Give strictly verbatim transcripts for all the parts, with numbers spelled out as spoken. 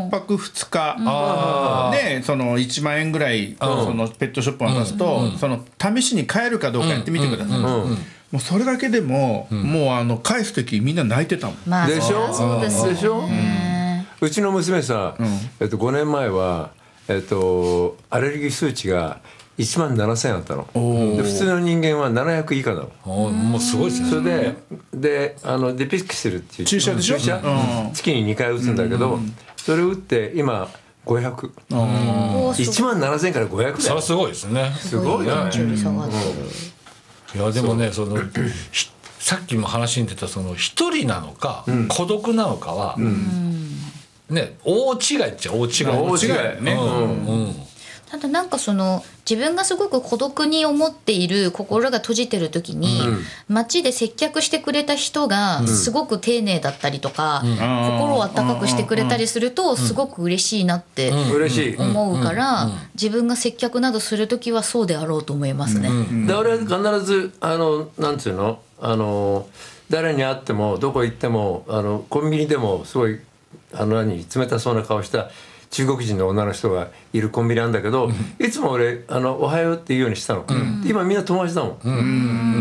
泊ふつかあでそのいちまんえんぐらいそのペットショップを出すと、その試しに買えるかどうかやってみてください。もうそれだけでも、もうあの返す時みんな泣いてたもん。 まあでしょそうですでしょ、うちの娘さ、えっと、ごねんまえは、えっと、アレルギー数値がいちまんななせんあったの。で普通の人間はななひゃく以下なの。 もうすごいですね。 それでであのデピクシルっていう注射でしょ、 注射、月ににかい打つんだけど、それを打って今ごひゃく、いちまんななせんからごひゃくだよ。 それはすごいですね。 すごいよね。 いやでもね、そのさっきも話に出たその一人なのか、うん、孤独なのかは、うん、ね、大違いっちゃ大違い。 大違いね。 うんうん、ただなんかその自分がすごく孤独に思っている心が閉じてる時に、うん、街で接客してくれた人がすごく丁寧だったりとか、うん、心を温かくしてくれたりするとすごく嬉しいなって思うから、自分が接客などする時はそうであろうと思いますね。 で俺は必ずあのなんつうのあの誰に会ってもどこ行ってもあのコンビニでもすごいあの何冷たそうな顔した中国人の女の人がいるコンビニなんだけど、うん、いつも俺あのおはようって言うようにしたの、うん、今みんな友達だもん、うん、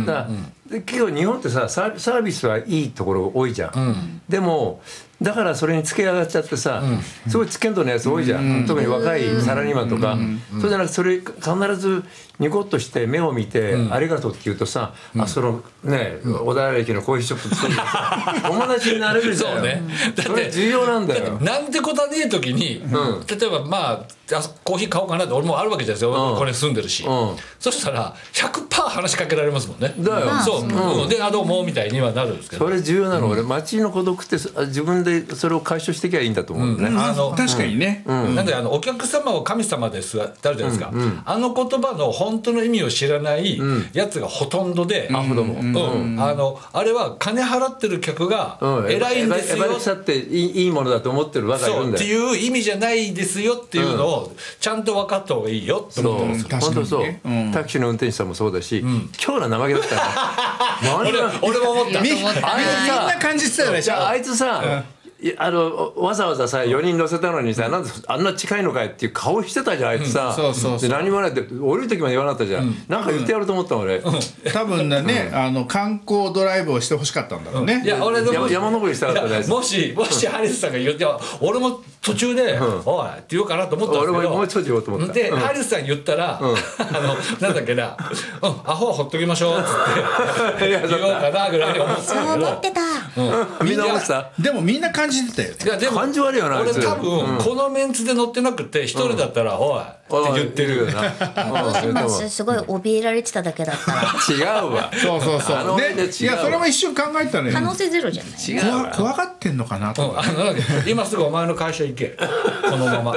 だからで結構日本ってさサービスはいいところ多いじゃん、うん、でもだからそれにつけ上がっちゃってさ、うん、すごいつけんとのやつ多いじゃん、うん、特に若いサラリーマンとか、うん、そうじゃなくてそれ必ずニコッとして目を見て、うん、ありがとうって言うとさ、うん、あそのね、うん、小田原駅のコーヒーショップ作る友達になれるじゃん。そうね、だってそれ重要なんだよ。 なんてことはねえ時に、うん、例えばまあコーヒー買おうかなって俺もあるわけじゃないですよ、うん、これ住んでるし、うん、そしたら ひゃくパーセント 話しかけられますもんね。 だよ、 そう、うん、であどうもみたいにはなるんですけど、 それ重要なの、うん、俺街の孤独って自分でそれを解消していけばいいんだと思うね、うん、 あの確かにね、 うん、なんであのお客様を神様ですってあるじゃないですか、うんうん、あの言葉の本当の意味を知らないやつがほとんどで、うん、あ、うんうん、あのあれは金払ってる客が偉いんですよ、 エバレクサっていい、いいものだと思ってるわがいるんだよ。 そうっていう意味じゃないですよっていうのをちゃんと分かった方がいいよって思ってます。 本当そう、うん、タクシーの運転手さんもそうだし、うん、今日の生毛だったら俺, 俺も思った。 みんな感じてたでしょ。 あいつさ、うんあのわざわざさよにん乗せたのにさ、なんであんな近いのかいっていう顔してたじゃんあいつさ、で何もないって降りる時まで言わなかったじゃん、うん、なんか言ってやると思ったの俺、うん、 多分ね、うん、あの観光ドライブをしてほしかったんだろうね、うん、 いや俺でも山登りしたかったです。 もしもしハリスさんが言って俺も途中で、うん、おいって言おうかなと思ったんですけど、 俺ももうちょっと言おうと思ったで、 うん、 ハリスさん言ったら、うん、あのなんだっけな、うん、アホはほっときましょうっつって言おうかなぐらいに思ってたけど、 そう思ってた、 うん、みんな思ってた。 でもみんな感じてたよね。 いやでも感じ悪いよな。 俺多分このメンツで乗ってなくて一人だったら「おい」って言ってるよな。 どうします？すごい怯えられてただけだったら。 違うわ。 そうそうそう。ね、いやそれも一瞬考えたね。 可能性ゼロじゃない。 違うわ。 怖がってんのかなと。 あの今すぐお前の会社行け。このまま。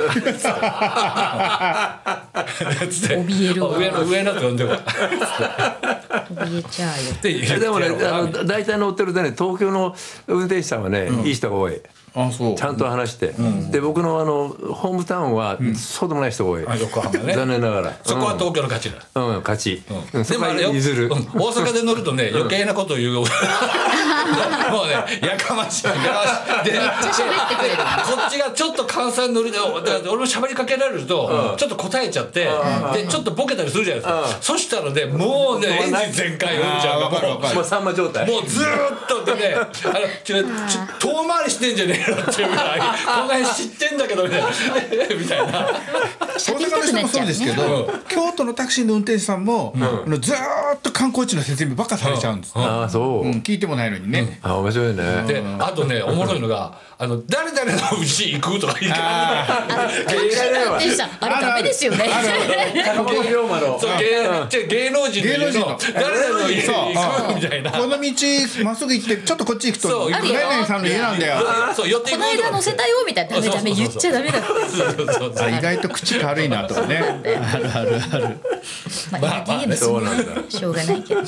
怯えるわ。 上の上のと呼んでこい。 怯えちゃうよ。って言って。でもね、あの大体乗ってるでね、東京の運転手さんはね、いい人が多い。 あそうちゃんと話して、うん、で僕のあのホームタウンはそうでもない人が多い、うん、 横浜ね、 残念ながらそこは東京の勝ちだ、 うん、うん、勝ち、 うん、でもあれよ、譲る、うん、大阪で乗るとね余計なことを言う、うん、もうねやかましいやかましいでめっちゃ喋ってくれるこっちがちょっと関西乗りで俺も喋りかけられると、うん、ちょっと答えちゃって、うん、でちょっとボケたりするじゃないですか、うん、そしたらねもうねエンジン全開よるじゃんがもうさんま状態もうずーっとでねあのちょ遠回りしてんじゃねえのっていうぐらいこの辺知ってんだけどみたいなみたいな。 大阪の人もそうですけど、京都のタクシーの運転手さんも、うん、ずーっと観光地の説明ばっかされちゃうんです、うんうん、 ああそう、 うん、聞いてもないのにね、 うん、あ面白いね。 であとねおもろいのがあの誰々のうち行くとか言い方あれダメですよね。 坂本龍馬の芸能人の誰々の家行くみたいな、 この道まっすぐ行ってちょっとこっち行くと何々さんの家なんだよ、 そう寄っていくこの間乗せたよみたいな、ダメダメ言っちゃダメだって意外と口軽いなとかねあるあるある。 まあまあねそうなんだしょうがないけど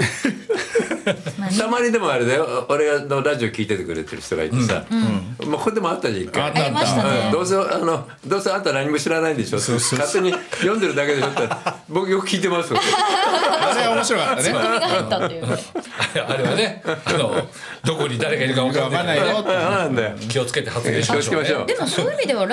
たまにでもあれだよ、俺のラジオ聞いててくれてる人がいてさ、まあこれでもあったじゃん一回。 ありましたね。 どうせあのどうせあんた何も知らないんでしょ、勝手に読んでるだけでしょって、僕よく聞いてますよ。 あれは面白かったね。 ツッコミが入ったっていうね。 あれはね、どこに誰がいるか分からないよ。 気をつけて発言しましょう。 でもそういう意味では